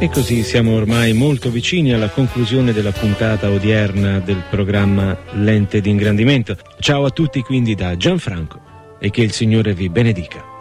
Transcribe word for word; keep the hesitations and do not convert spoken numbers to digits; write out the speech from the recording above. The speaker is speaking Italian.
E così siamo ormai molto vicini alla conclusione della puntata odierna del programma Lente di Ingrandimento. Ciao a tutti quindi da Gianfranco e che il Signore vi benedica.